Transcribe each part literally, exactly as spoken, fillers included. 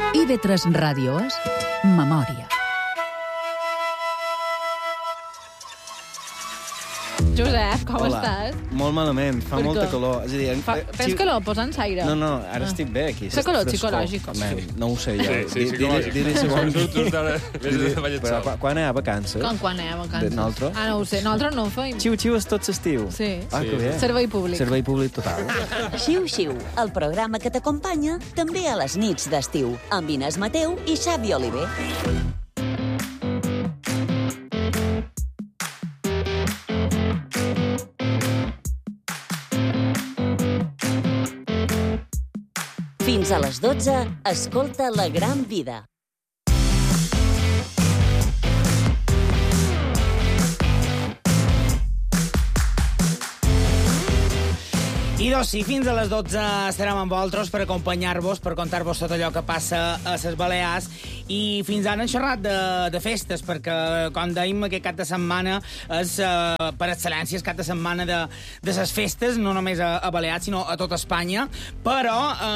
I V tres Ràdio és Memòria. Josep, com Hola. estàs? Molt malament, fa Per molta què? calor. És a dir, Fa, eh, tens sí- calor? Posa'ns aire. No, no, ara Ah. estic bé aquí. Fa calor Frescor. psicològic, o Man, sí? no ho sé jo. Sí, sí, psicològic. Dir-li segons... Just ara, vés a ballar Però sol. quan- quan hi ha vacances? Com quan anem a vacances? De nosaltres? Ah, no ho sé. Nosaltres no ho feim. Xiu-xiu és tot l'estiu. Sí. Ah, que bé. Servei públic. Servei públic total. Xiu Xiu, el programa que t'acompanya també a les nits d'estiu, amb Inés Mateu i Xavi Oliver. Fins a les dotze, escolta La Gran Vida. I doncs sí, fins a les dotze estarem amb vosaltres per acompanyar-vos, per contar-vos tot allò que passa a les Balears. I fins ara hem xerrat de, de festes, perquè, com dèiem, aquest cap de setmana és, eh, per excel·lència, el cap de setmana de, de les festes, no només a, a Balears, sinó a tota Espanya. Però,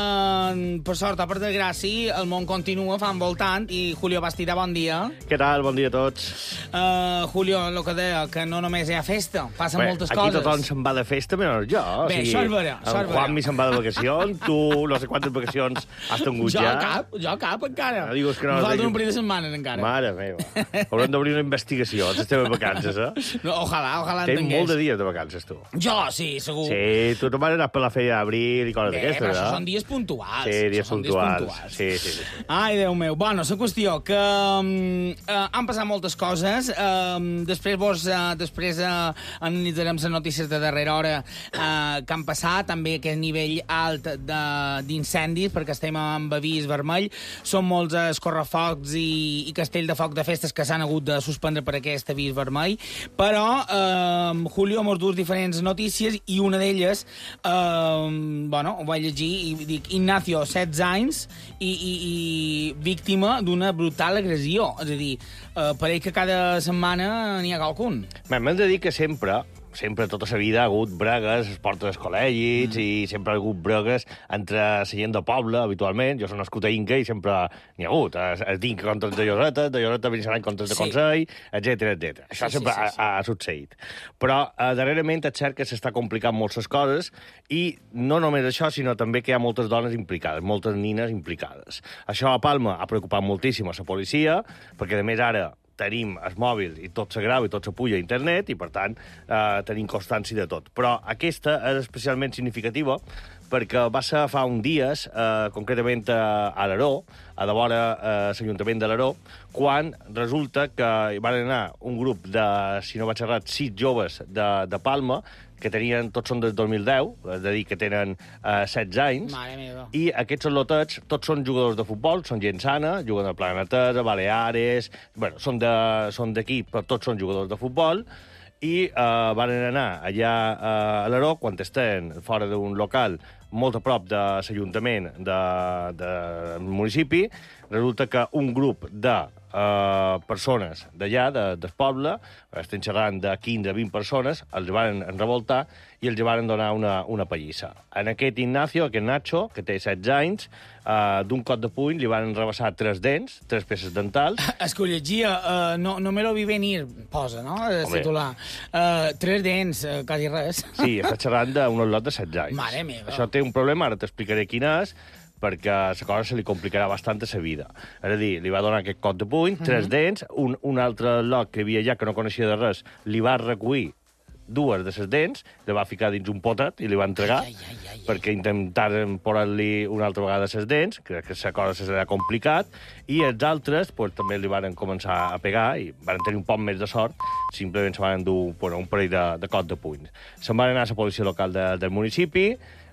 eh, per sort o per desgràcia, el món continua, fa envoltant. I Julio Bastida, bon dia. Què tal? Bon dia a tots. Uh, Julio, el que deia, que no només hi ha festa, passen Bé, moltes aquí coses. tothom se'n va de festa, menys jo. Bé, això és vera, això és el vera. Juanmi se'n va de vacacions, tu no sé quantes vacacions has tingut Jo ja. cap, jo cap encara. No digues que no. Falten un parell de setmanes encara. Mare meva. Haurem d'obrir una investigació, les teves vacances, eh? No, ojalà, ojalà Tens entengués. molt de dies de vacances, tu. Jo, sí, segur. Sí, tu te'n vas anar per la feina d'abril i coses Bé, d'aquestes, però eh? això són dies puntuals. Sí, dies Això són puntuals. Sí, sí, sí. Ai, Déu meu. Bueno, la qüestió que um, uh, han passat moltes coses. Um, després vos, uh, després uh, analitzarem les notícies de darrera hora uh, que han passat, també aquest nivell alt de- d'incendis, perquè estem amb avís vermell. Són molts escorrefocs i, i castell de foc de festes que s'han hagut de suspendre per aquest avís vermell. Però, uh, Julio, mos dus diferents notícies i una d'elles, uh, bueno, ho vaig llegir i dic, Ignacio, setze anys i, i, i víctima d'una brutal agressió. És a dir, uh, pareix que cada setmana n'hi ha qualcun. Bé, m'hem de dir que sempre, sempre tota la vida ha hagut bregues, es porta dels col·legis, mm. i sempre ha hagut bregues entre la gent de poble, habitualment. Jo soc nascut a Inca i sempre n'hi ha hagut. Es, es d'Inca contra els de Lloreta, de Lloreta vençaran contra els de Sí. Consell, etcètera, etcètera. Això Sí, sí, sempre sí, sí. Ha, ha succeït. Però eh, darrerament és cert que s'està complicant molt les coses i no només això, sinó també que hi ha moltes dones implicades, moltes nines implicades. Això a Palma ha preocupat moltíssim a la policia, perquè a més ara tenim els mòbils i tot se grava i tot se puja a internet i, per tant, eh, tenim constància de tot. Però aquesta és especialment significativa perquè va ser fa uns dies, eh, concretament a, a l'Aró, a de vora eh, l'Ajuntament de l'Aró, quan resulta que hi van anar un grup de, si no vaig errat, sis joves de, de Palma, que tenien, tots són del dos mil deu, és a dir, que tenen eh, setze anys, Mare meva. i aquests lotets, tots són jugadors de futbol, són gent sana, juguen al Planetesa, Baleares... Bueno, són de- són d'aquí, però tots són jugadors de futbol, i eh, van anar allà eh, a l'Aró, quan estaven fora d'un local molt a prop de l'Ajuntament de, de, del municipi, resulta que un grup de eh, persones d'allà, de, del poble, estem xerrant de quinze a vint persones, els van revoltar i els van donar una, una pallissa. En aquest Ignacio, aquest Nacho, que té setze anys, eh, d'un cop de puny li van rebassar tres dents, tres peces dentals. És que ho llegia, uh, no, no me lo vi venir, posa, no?, el Home. titular. Uh, tres dents, uh, quasi res. Sí, està xerrant d'un lot de setze anys. Mare meva. Això té un problema, ara t'explicaré quin és, perquè la cosa se li complicarà bastant a la vida. És a dir, li va donar aquest cop de puny, tres dents, un, un altre lot que hi havia allà que no coneixia de res, li va recollir dues de les dents, li va ficar dins un potet i li va entregar, Ai, ai, ai, ai. perquè intentaren posar-li una altra vegada les dents, que, que la cosa se serà complicat, i els altres pues, també li van començar a pegar i van tenir un poc més de sort, simplement se van dur bueno, un parell de, de cop de punys. Se'n van anar a la policia local de, del municipi,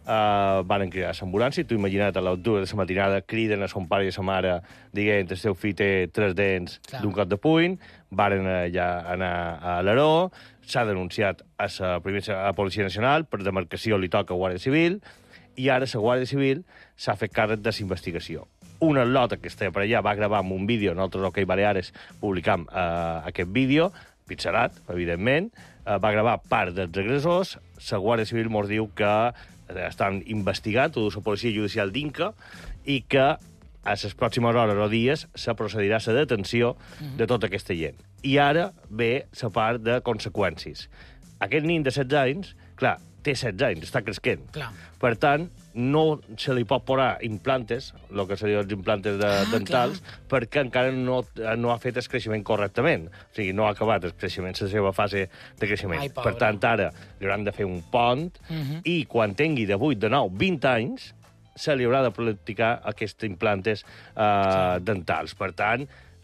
Uh, van cridar a l'ambulància, tu imagina't a les dues de la matinada criden a son pare i a sa mare dient el seu fill té tres dents d'un cop de puny, varen allà anar a l'Aró, s'ha denunciat a la primera a la Policia Nacional, per demarcació li toca a Guàrdia Civil, i ara la Guàrdia Civil s'ha fet càrrec de la investigació. Una lota que estava per allà va gravar amb un vídeo, nosaltres, OK Baleares, publicam uh, aquest vídeo, pixelat, evidentment, uh, va gravar part dels agressors, la Guàrdia Civil mos diu que estan investigant, tota la policia judicial d'Inca, i que a les pròximes hores o dies se procedirà a la detenció de tota aquesta gent. I ara ve la part de conseqüències. Aquest nin de setze anys, clar, té setze anys, està cresquent. Clar. Per tant, no se li pot posar implantes, el que serien els implantes de, Ah, dentals, perquè encara no, no ha fet el creixement correctament. O sigui, no ha acabat el creixement, la seva fase de creixement. Ai, pobre. Per tant, ara li hauran de fer un pont Mhm. i quan tingui de vuit, de nou, vint anys, se li haurà de practicar aquests implantes eh, dentals. Per tant,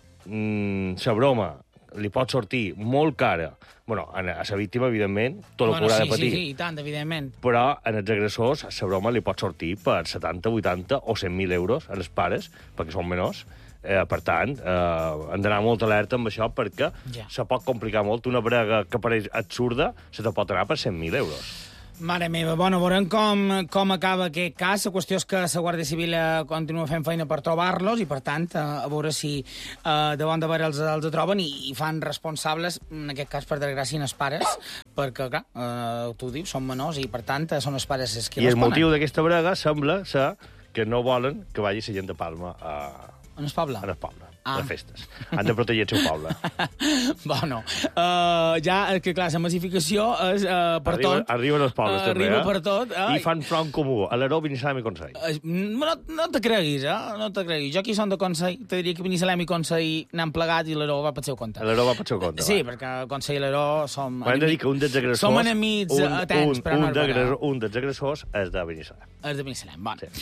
mm, la broma li pot sortir molt cara. Bueno, a la víctima, evidentment, tot el Bueno, que haurà sí, de patir. sí, sí, i tant, evidentment. Però en els agressors la broma li pot sortir per setanta, vuitanta o cent mil euros als pares, perquè són menors. Eh, per tant, eh, hem d'anar molt alerta amb això, perquè Ja. se pot complicar molt. Una brega que pareix absurda se te pot anar per cent mil euros. Mare meva, bueno, veurem com, com acaba aquest cas. La qüestió és que la Guàrdia Civil eh, continua fent feina per trobar-los i, per tant, eh, a veure si eh, de bon de veure els, els troben i, i fan responsables, en aquest cas, per desgràcia, els pares, perquè, clar, eh, tu dius, són menors i, per tant, eh, són els pares els que I el responen. motiu d'aquesta brega sembla ser que no volen que vagi la gent de Palma a, On es poble? a les Palma, Ah. a les festes. Han de protegir el seu poble. Bueno, uh, ja, és que clar, la massificació és uh, per Arriba, tot. arriben els pobles, Uh, també, arriba eh? per tot. I fan front comú, a l'Aró, Binissalem i Consell. Eh, No, no te creguis, eh? No te creguis. Jo aquí som de Consell, te diria que Binissalem i Consell n'han plegat i l'Aró va pel seu compte. A l'Aró va pel seu compte, Sí, va. perquè Consell i l'Aró som... Hem de dir que un dels agressors... Som enemics un, atents, un, però no un, és veritat. d'agressor- un dels agressors és de Binissalem. És de Binissalem, bon. Sí.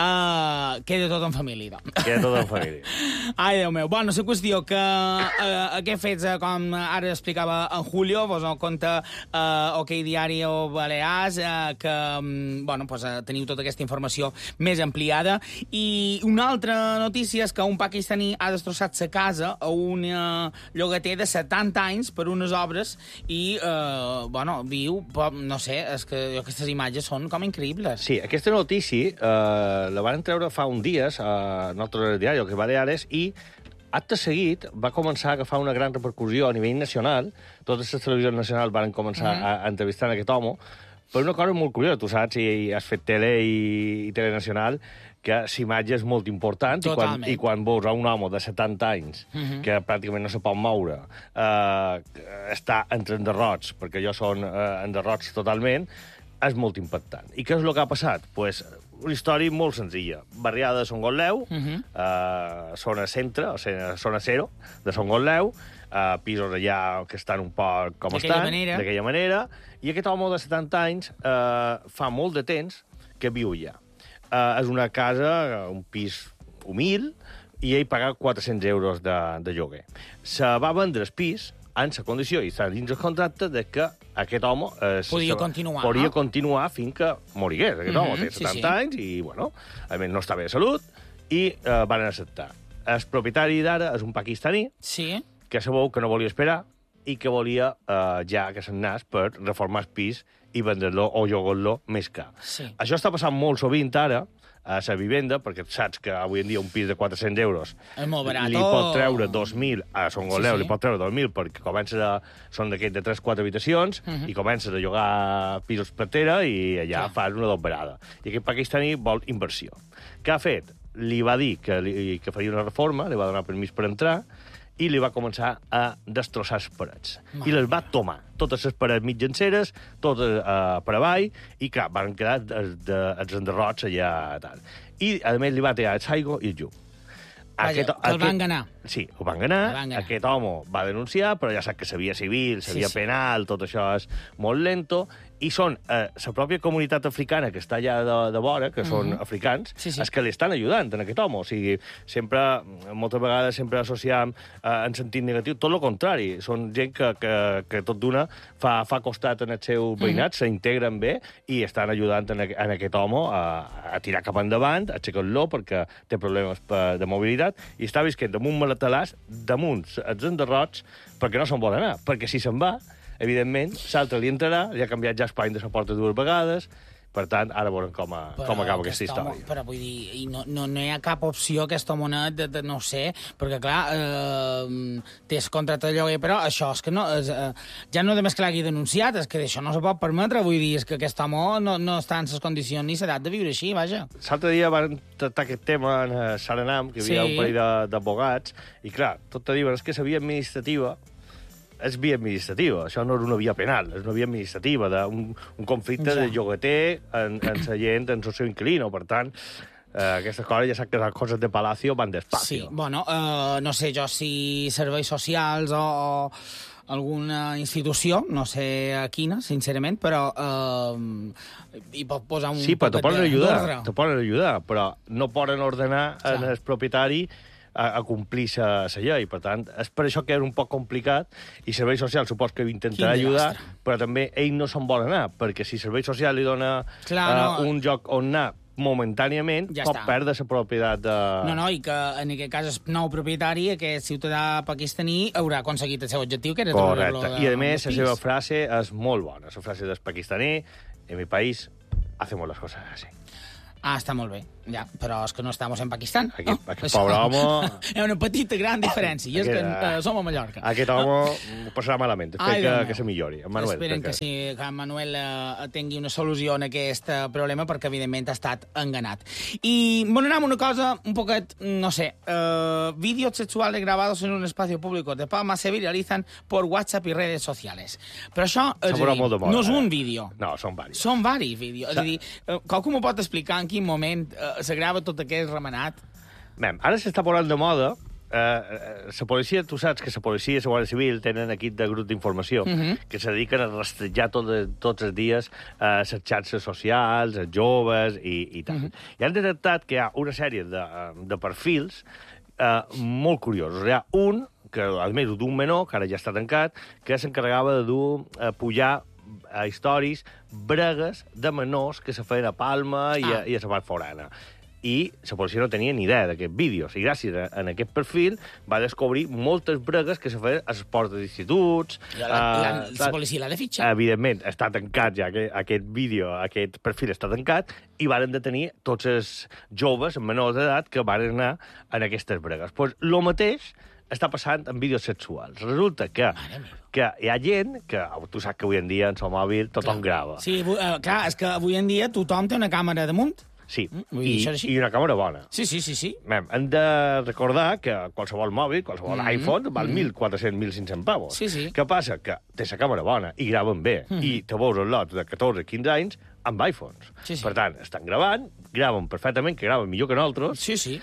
Uh, queda tot en família, doncs. Queda tot en família. Ai, Déu meu. Bueno, la qüestió que eh, aquests fets, eh, com ara explicava en Julio, vos ho conta eh, OK Diari o Balears, eh, que mm, bueno, pues, eh, teniu tota aquesta informació més ampliada. I una altra notícia és que un pakistaní ha destrossat sa casa a un eh, llogater de setanta anys per unes obres i, eh, bueno, viu, però, no sé, és que aquestes imatges són com increïbles. Sí, aquesta notícia eh, la van treure fa uns dies a nostre diari, que Baleares, i acte seguit va començar a agafar una gran repercussió a nivell nacional. Totes les televisions nacionals van començar Mhm. a, a entrevistar aquest home per una cosa molt curiosa. Tu saps, i has fet tele i, i tele nacional, que l'imatge és molt important i quan, Totalment. i quan veus a un home de setanta anys Mhm. que pràcticament no se pot moure, eh, està entre enderrots, perquè jo són eh, enderrots totalment, és molt impactant. I què és el que ha passat? Pues, una història molt senzilla. Barriada de Son Gotleu, uh Mhm. -huh. eh, zona centre, o sigui, zona zero de Son Gotleu, eh, pisos allà que estan un poc com D'aquella estan, manera. d'aquella manera, i aquest home de setanta anys eh, fa molt de temps que viu allà. Eh, és una casa, un pis humil, i ell paga quatre-cents euros de, de lloguer. Se va vendre el pis en la condició, i està dins el contracte, de que aquest home... Eh, Podia se- continuar, Podia no? continuar fins que morigués. Aquest home Mhm, té sí, setanta sí. anys i, bueno, a més no està bé de salut, i eh, van acceptar. El propietari d'ara és un pakistaní Sí? que sabeu que no volia esperar i que volia eh, ja que se'n nas per reformar el pis i vendre-lo o llogar-lo més car. Sí. Això està passant molt sovint ara a la vivenda, perquè saps que avui en dia un pis de quatre-cents euros És molt barat. li pot treure dos mil, a Son Gotleu Sí, sí. li pot treure dos mil perquè comences a... són d'aquests de tres quatre habitacions Mhm. i comences a llogar pisos per terra i allà Clar. fas una doberada. I aquest pakistaní vol inversió. Què ha fet? Li va dir que, li, que faria una reforma, li va donar permís per entrar, i li va començar a destrossar les parets. Mare I les va tomar. Totes les parets mitjanceres, totes uh, per avall, i clar, van quedar els, de, els enderrots allà tal. I, a més, li va tirar el saigo i el llum. Vaja, que el van ganar. Sí, ho van ganar. El van ganar. Aquest home va denunciar, però ja sap que sabia civil, sabia Sí, sí. penal, tot això és molt lento, i són eh, la pròpia comunitat africana que està allà de, de vora, que són Mhm. africans, Sí, sí. els que li estan ajudant en aquest home. O sigui, sempre, moltes vegades, sempre associem eh, en sentit negatiu, tot el contrari. Són gent que, que, que tot d'una fa, fa costat en el seu veïnat, Mhm. s'integren bé i estan ajudant en, en aquest home a, a tirar cap endavant, a aixecar-lo perquè té problemes per, de mobilitat, i està visquent damunt maletalàs, damunt els enderrots, perquè no se'n vol anar. Perquè si se'n va, evidentment, l'altre li entrarà, li ha canviat ja espany de la porta dues vegades, Per tant, ara veurem com, a, com acaba aquesta història. Home, però vull dir, i no, no, no hi ha cap opció aquest homonet de, de no sé, perquè clar, eh, tens contracte de lloguer, però això és que no, és, eh, ja no només que l'hagi denunciat, és que això no se pot permetre, vull dir, és que aquest home no, no està en les condicions ni s'edat de viure així, vaja. L'altre dia van tractar aquest tema en Saranam, que hi havia Sí. un parell d'advocats, i clar, tot te diuen, és que la via administrativa és via administrativa, això no és una via penal, és una via administrativa, d'un un conflicte Ja. de llogater en, en la gent, en el seu inquilino, per tant, eh, aquestes coses ja sap que les coses de Palacio van Sí, despacio. bueno, eh, no sé jo si serveis socials o, o alguna institució, no sé a quina, sincerament, però eh, hi pot posar un Sí, però te poquet poden de- ajudar, d'ordre. te poden ajudar, però no poden ordenar Clar. al propietari a, a complir la llei. Per tant, és per això que és un poc complicat i Serveis Socials supos que intentarà Quin ajudar, desastre. però també ell no se'n vol anar, perquè si Serveis Socials li dona Clar, uh, no. un lloc on anar momentàniament, Ja pot està. perdre la propietat de... No, no, i que en aquest cas el nou propietari, aquest ciutadà pakistaní, haurà aconseguit el seu objectiu, que era treure-lo Correcte. de- I, a més, del la seva pis. frase és molt bona. La frase del pakistaní, en mi país hacemos las cosas así. Ah, està molt bé, ja, però és que no estem en Pakistan. Aquest- no? aquest Això- pobre home- Hi ha una petita gran diferència, i és que Aquest- eh, som a Mallorca. Aquest home ho passarà malament. Espero Ai, Déu que, meu. que se millori. En Manuel, Esperen perquè- que, sí, que en Manuel eh, tingui una solució en aquest eh, problema, perquè, evidentment, ha estat enganat. I m'anem una cosa un poquet, no sé, eh, vídeos sexuales grabados en un espacio público de Palma se viralizan por WhatsApp i redes sociales. Però això, és S'ha a posat dir, molt de moda, no és eh? un vídeo. No, són varis. Són varis vídeos. És a dir, eh, qualcú m'ho pot explicar en quin moment eh, se grava tot aquest remenat? Mem, ara s'està posant de moda. Eh, eh, la policia, tu saps que la policia i la Guàrdia Civil tenen equip de grup d'informació Mhm. uh -huh. que se dediquen a rastrejar tot, tots els dies eh, les xarxes socials, els joves i, i tal. Uh Mhm. -huh. I han detectat que hi ha una sèrie de, de perfils eh, molt curiosos. Hi ha un, que a més d'un menor, que ara ja està tancat, que s'encarregava de dur, eh, pujar a històries bregues de menors que se feien a Palma i a, Ah. i a la part forana. I la policia no tenia ni idea d'aquests vídeos. I gràcies a, a aquest perfil va descobrir moltes bregues que se feien als ports d'instituts. La, la, la, eh, la policia l'ha de fitxar. Evidentment, està tancat ja aquest, aquest vídeo, aquest perfil està tancat, i varen detenir tots els joves menors d'edat que varen anar en aquestes bregues. Pues, lo mateix està passant amb vídeos sexuals. Resulta que, que hi ha gent que, tu saps que avui en dia en el mòbil tothom grava. Sí, avui- eh, clar, és que avui en dia tothom té una càmera damunt. Sí, Mm, vull dir, I, això és així. i una càmera bona. Sí, sí, sí, sí. Mem, hem de recordar que qualsevol mòbil, qualsevol Mhm. iPhone, val mil quatre-cents mil cinc-cents pavos. Sí, sí. Què passa? Que té la càmera bona i graven bé, Mhm. i te veus els lots de catorze quinze anys amb iPhones. Sí, sí. Per tant, estan gravant, graven perfectament, que graven millor que nosaltres, Sí, sí.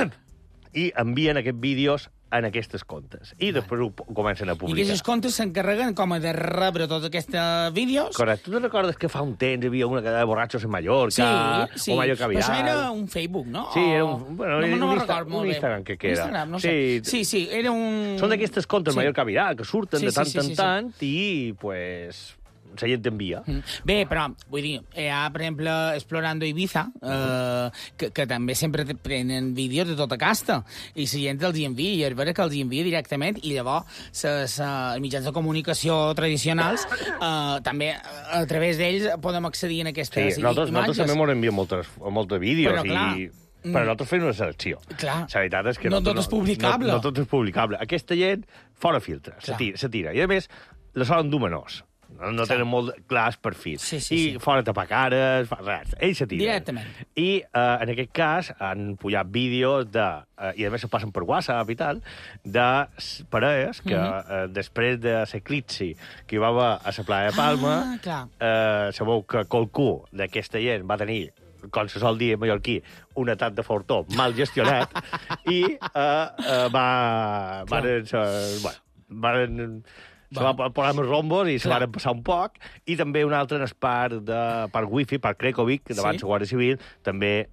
i envien aquests vídeos en aquests comptes. I després ho ho comencen a I publicar. aquests comptes s'encarreguen com a de rebre tots aquests vídeos. Correcte. Tu te recordes que fa un temps hi havia una que de borratxos en Sí, Mallorca, sí. o Mallorca Però Viral? això era un Facebook, no? Sí, era un- bueno, no, no, no un me'n Insta- recordo molt un bé. Instagram, crec que era. Instagram, no Sí. sé. Sí, sí, era un... Són d'aquestes comptes Sí. Mallorca Viral, que surten Sí, de sí, tant sí, en sí, sí. tant i, pues, la gent t'envia. Mm. Bé, però, vull dir, hi ha, per exemple, Explorando Ibiza, eh, que, que també sempre te prenen vídeos de tota casta, i la gent els hi envia, i és vera que els hi envia directament, i llavors ses, uh, mitjans de comunicació tradicionals eh, també a través d'ells podem accedir a Sí, aquestes i- nosaltres, imatges. nosaltres també m'ho enviem moltes, moltes vídeos Però, clar, i... mm. Però nosaltres fem una selecció. Clar. La veritat és que... No nosaltres tot és publicable. No, no tot és publicable. Aquesta gent, fora filtre, se Clar. tira, se tira. I, a més, la solen dur menors. No, no tenen molt clars perfils. Sí, sí, I sí. fora tapar cares, fa res. Ells se tiren. Directament. I, eh, en aquest cas, han pujat vídeos de... Eh, I, a més, se passen per WhatsApp i tal, de s- parelles que, Mhm. eh, després de l'eclipsi que hi va haver a la playa de Palma, Ah, clar. eh, sabeu que qualcú d'aquesta gent va tenir, com se sol dir en mallorquí, un atac de fortó mal gestionat i eh, eh, va... Van, se, bueno, van, se va posar amb rombos i se Clar. van passar un poc, i també un altre en el parc, de, parc wifi, parc Crecovic, davant Sí. la Guàrdia Civil, també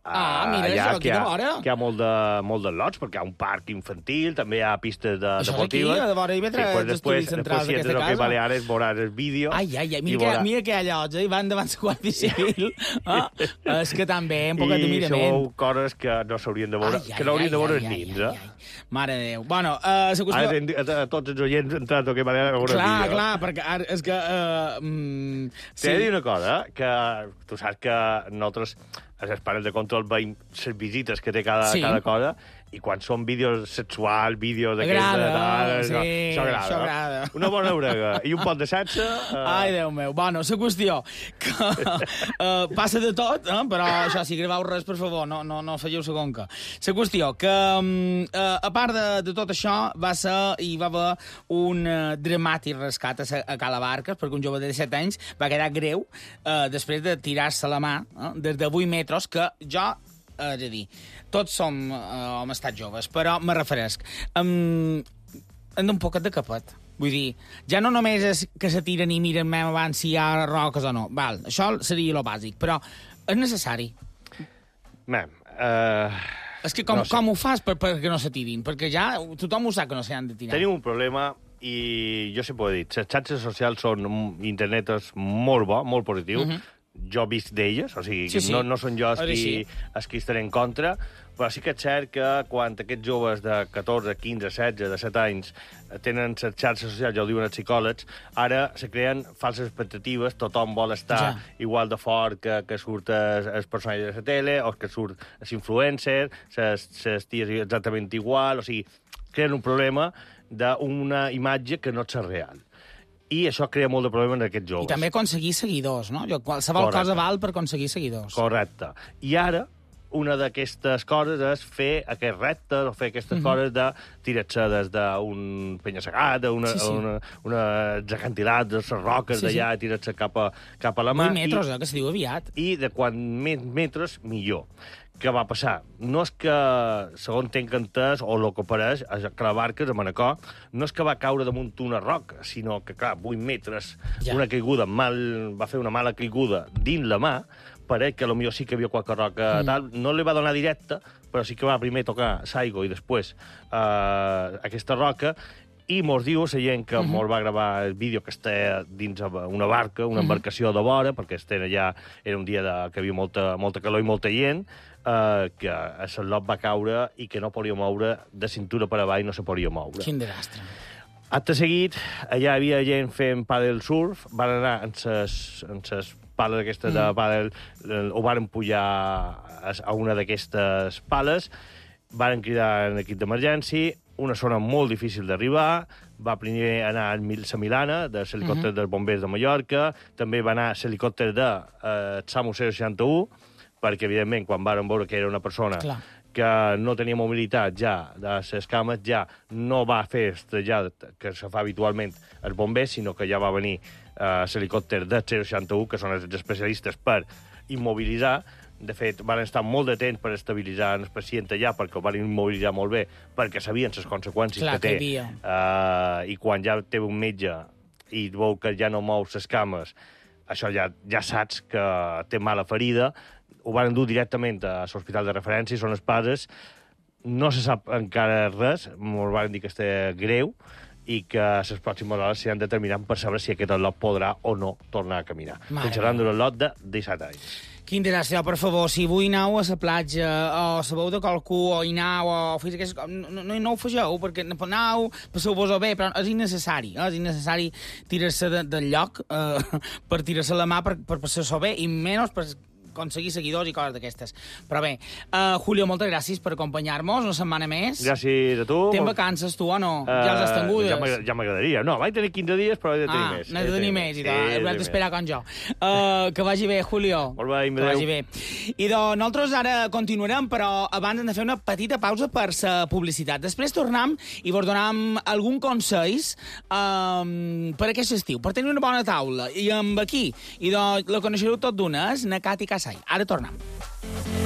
Ah, mira, allà això, aquí que hi ha, de vora. que hi ha molt de, molt de lots, perquè hi ha un parc infantil, també hi ha pistes de, Això és deportives. aquí, de vora, hi ve tres pues després, estudis centrals després, si ets d'aquesta del que casa. Baleares, veuràs el vídeo. Ai, ai, ai, i mira, que, veuràs- mira que hi ha llocs, eh? I van davant la Guàrdia Civil. Ah, és que també, un poquet de I mirament. sou coses que no s'haurien de veure, Ai, ai, que no haurien de veure ai, els ai, nins, ai, eh? ai. Mare de Déu. Bueno, uh, la qüestió... Ara hem- a, a tots els oients entrat al que Baleares a veure Clar, el vídeo. clar, perquè ara és que... Uh, mm, T'he de dir una cosa, que tu saps que nosaltres, els pares de control, veiem les visites que té cada, Sí. cada cosa, i quan són vídeos sexuals, vídeos d'aquests... Agrada, de tal, sí, això agrada. això agrada. Una bona brega i un pot de sexe... Eh, Ai, Déu meu. Bueno, la qüestió que uh, passa de tot, eh? Però això, si graveu res, per favor, no, no, no falleu segon que. La qüestió que, um, uh, a part de, de tot això, va ser, hi va haver un uh, dramàtic rescat a, a Cala Barques, perquè un jove de disset anys va quedar greu uh, després de tirar-se la mà eh? des de vuit metres, que jo... És a dir, tots som, uh, hem estat joves, però me referesc. Um, hem d'un poquet de capet. Vull dir, ja no només és que se tiren i miren més abans si hi ha roques o no. Val, això seria lo bàsic, però és necessari. Mem, eh... És que com, No sé. com ho fas per, perquè no se tirin? Perquè ja tothom ho sap que no s'hi han de tirar. Tenim un problema i jo sempre ho he dit, les xarxes socials són, internet és molt bo, molt positiu, uh -huh. jo visc d'elles, o sigui, Sí, sí. no, no són jo els Ara qui, sí. els qui estaré en contra, però sí que és cert que quan aquests joves de catorze, quinze, setze, disset anys tenen les xarxes socials, ja ho diuen els psicòlegs, ara se creen falses expectatives, tothom vol estar Ja. igual de fort que, que surt el, el personatge de la tele, o que surt l'influencer, les ties exactament igual, o sigui, creen un problema d'una imatge que no és real. I això crea molt de problema en aquests joves. I també aconseguir seguidors, no? Jo, qualsevol Correcte. cosa val per aconseguir seguidors. Correcte. I ara, una d'aquestes coses és fer aquests reptes o fer aquestes mm -hmm. coses de tirar-se des d'un penya-segat, una, Sí, sí. una, una acantilat de les roques Sí, sí. d'allà, tirar-se cap, a, cap a la mà. vuit metres, i, eh, que se diu aviat. I de quan més metres, millor. Què va passar? No és que, segons tenc entès, o el que pareix, a Calabarques, a Manacor, no és que va caure damunt una roca, sinó que, clar, vuit metres, Ja. una caiguda, mal, va fer una mala caiguda dins la mà, pareix que potser sí que hi havia qualque roca mm. tal, no li va donar directa, però sí que va primer tocar l'aigua i després eh, aquesta roca, i mos diu la gent que mm -hmm. mos va gravar el vídeo que està dins una barca, una embarcació de vora, perquè estem allà, era un dia de, que hi havia molta, molta calor i molta gent, eh, que a l'ot va caure i que no podia moure de cintura per avall, no se podia moure. Quin desastre. Acte seguit, allà hi havia gent fent paddle surf, van anar en ses, en ses pales aquestes mm. de paddle, eh, ho van pujar a, a una d'aquestes pales, van cridar en equip d'emergència, una zona molt difícil d'arribar, va primer anar la Milana, de l'helicòpter mm -hmm. dels bombers de Mallorca, també va anar l'helicòpter de eh, SAMU zero seixanta u, perquè, evidentment, quan varen veure que era una persona Clar. que no tenia mobilitat ja de les cames, ja no va fer el trasllat que se fa habitualment els bombers, sinó que ja va venir eh, l'helicòpter de zero seixanta u, que són els especialistes per immobilitzar. De fet, van estar molt de temps per estabilitzar el pacient allà, perquè ho van immobilitzar molt bé, perquè sabien les conseqüències Clar, que té. que hi havia. Uh, I quan ja té un metge i veu que ja no mou les cames, això ja, ja saps que té mala ferida. Ho van endur directament a l'hospital de referència, són els pares. No se sap encara res, ens van dir que està greu, i que a les pròximes hores s'han determinat per saber si aquest lot podrà o no tornar a caminar. Mare Estem xerrant d'un lot de disset anys. Quin desastre, per favor, si avui aneu a la platja o sabeu de qualcú o hi aneu o fes aquestes coses, no, no, no ho fegeu, perquè aneu, passeu-vos-ho bé, però és innecessari, eh? És innecessari tirar-se de, del lloc eh, per tirar-se la mà per, per passar-s'ho bé, i menys per aconseguir seguidors i coses d'aquestes. Però bé, uh, Julio, moltes gràcies per acompanyar-nos una setmana més. Gràcies a tu. Tens vacances, tu, o no? Uh, ja les has tingudes? Ja, ja m'agradaria. No, vaig tenir quinze dies, però he de tenir ah, més. n'has de tenir més, i sí, tal. Hauràs d'esperar com jo. Uh, que vagi bé, Julio. Molt bé, que vagi bé. I doncs, nosaltres ara continuarem, però abans hem de fer una petita pausa per la publicitat. Després tornem i vos donam algun consells um, per aquest estiu, per tenir una bona taula. I amb aquí, i doncs la coneixereu tot d'una, és na Cati Casai. Ara tornem.